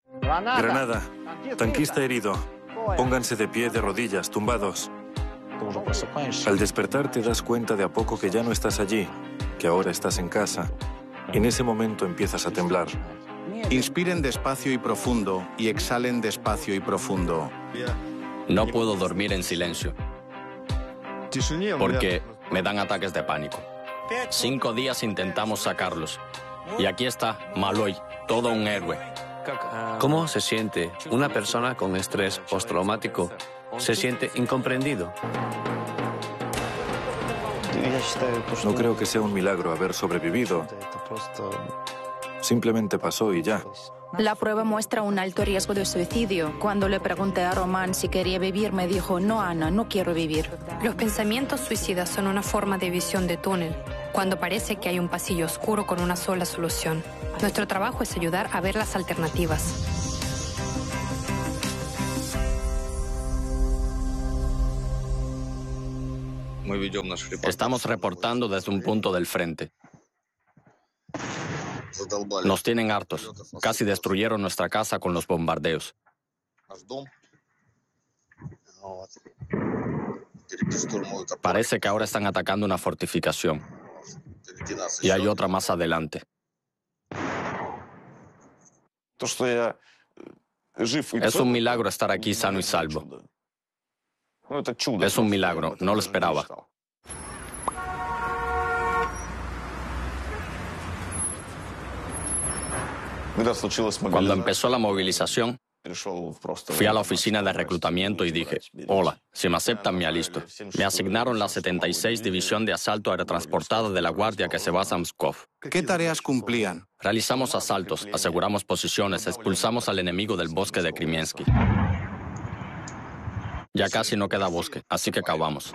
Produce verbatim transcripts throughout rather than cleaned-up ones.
Granada. Tanquista herido. Pónganse de pie, de rodillas, tumbados. Al despertar te das cuenta de a poco que ya no estás allí, que ahora estás en casa. En ese momento empiezas a temblar. Inspiren despacio y profundo y exhalen despacio y profundo. No puedo dormir en silencio, porque me dan ataques de pánico. Cinco días intentamos sacarlos. Y aquí está Maloy, todo un héroe. ¿Cómo se siente una persona con estrés postraumático? ¿Se siente incomprendido? No creo que sea un milagro haber sobrevivido. Simplemente pasó y ya. La prueba muestra un alto riesgo de suicidio. Cuando le pregunté a Román si quería vivir, me dijo, no, Ana, no quiero vivir. Los pensamientos suicidas son una forma de visión de túnel, cuando parece que hay un pasillo oscuro con una sola solución. Nuestro trabajo es ayudar a ver las alternativas. Estamos reportando desde un punto del frente. Nos tienen hartos. Casi destruyeron nuestra casa con los bombardeos. Parece que ahora están atacando una fortificación. Y hay otra más adelante. Es un milagro estar aquí sano y salvo. Es un milagro, no lo esperaba. Cuando empezó la movilización, fui a la oficina de reclutamiento y dije, hola, si me aceptan me alisto. Me asignaron la setenta y seis División de Asalto Aerotransportada de la Guardia que se basa en Pskov. ¿Qué tareas cumplían? Realizamos asaltos, aseguramos posiciones, expulsamos al enemigo del bosque de Krimiensky. Ya casi no queda bosque, así que cavamos.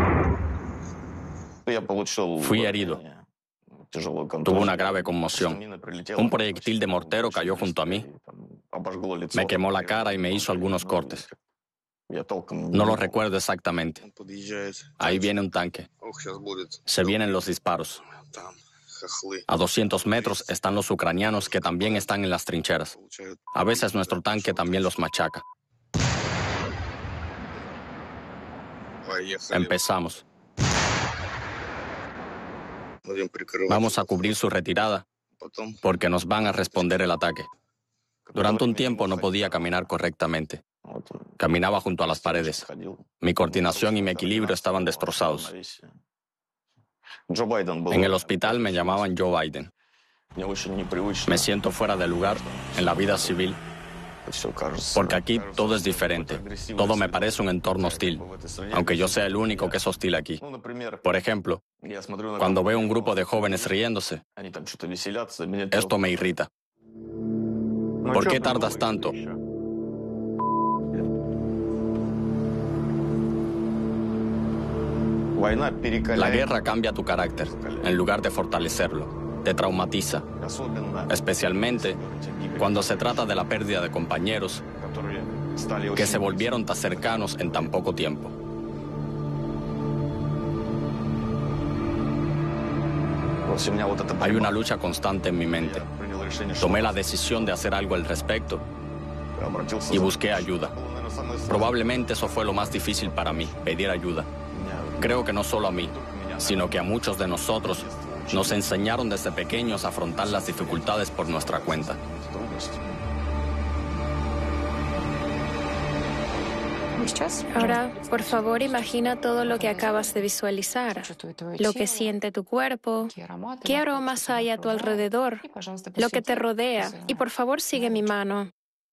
Fui herido. Tuve una grave conmoción. Un proyectil de mortero cayó junto a mí. Me quemó la cara y me hizo algunos cortes. No lo recuerdo exactamente. Ahí viene un tanque. Se vienen los disparos. A doscientos metros están los ucranianos que también están en las trincheras. A veces nuestro tanque también los machaca. Empezamos. Vamos a cubrir su retirada porque nos van a responder el ataque. Durante un tiempo no podía caminar correctamente. Caminaba junto a las paredes. Mi coordinación y mi equilibrio estaban destrozados. En el hospital me llamaban Joe Biden. Me siento fuera de lugar en la vida civil porque aquí todo es diferente. Todo me parece un entorno hostil, aunque yo sea el único que es hostil aquí. Por ejemplo, cuando veo un grupo de jóvenes riéndose, esto me irrita. ¿Por qué tardas tanto? La guerra cambia tu carácter, en lugar de fortalecerlo. Te traumatiza, especialmente cuando se trata de la pérdida de compañeros que se volvieron tan cercanos en tan poco tiempo. Hay una lucha constante en mi mente. Tomé la decisión de hacer algo al respecto y busqué ayuda. Probablemente eso fue lo más difícil para mí, pedir ayuda. Creo que no solo a mí, sino que a muchos de nosotros nos enseñaron desde pequeños a afrontar las dificultades por nuestra cuenta. Ahora, por favor, imagina todo lo que acabas de visualizar, lo que siente tu cuerpo, qué aromas hay a tu alrededor, lo que te rodea. Y por favor, sigue mi mano.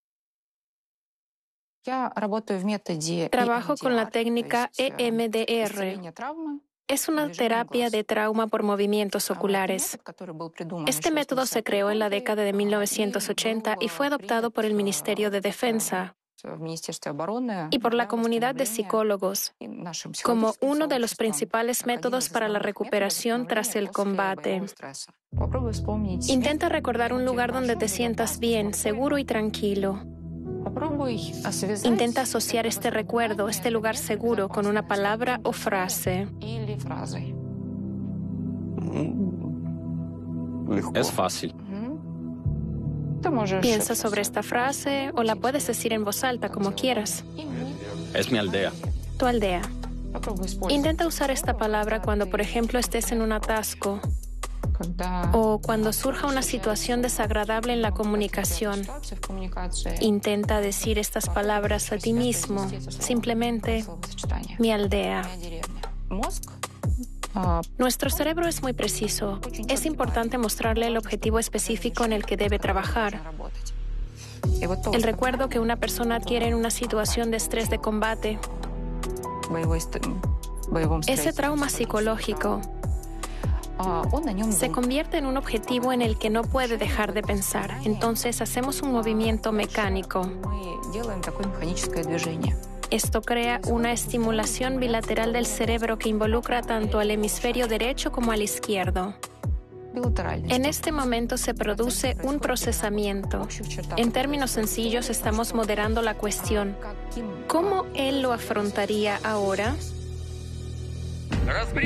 Trabajo con la técnica E M D R. Es una terapia de trauma por movimientos oculares. Este método se creó en la década de mil novecientos ochenta y fue adoptado por el Ministerio de Defensa y por la comunidad de psicólogos como uno de los principales métodos para la recuperación tras el combate. Intenta recordar un lugar donde te sientas bien, seguro y tranquilo. Intenta asociar este recuerdo, este lugar seguro, con una palabra o frase. Es fácil. Piensa sobre esta frase o la puedes decir en voz alta, como quieras. Es mi aldea. Tu aldea. Intenta usar esta palabra cuando, por ejemplo, estés en un atasco o cuando surja una situación desagradable en la comunicación. Intenta decir estas palabras a ti mismo. Simplemente, mi aldea. Nuestro cerebro es muy preciso. Es importante mostrarle el objetivo específico en el que debe trabajar. El recuerdo que una persona adquiere en una situación de estrés de combate, ese trauma psicológico, se convierte en un objetivo en el que no puede dejar de pensar. Entonces hacemos un movimiento mecánico. Esto crea una estimulación bilateral del cerebro que involucra tanto al hemisferio derecho como al izquierdo. En este momento se produce un procesamiento. En términos sencillos, estamos moderando la cuestión. ¿Cómo él lo afrontaría ahora?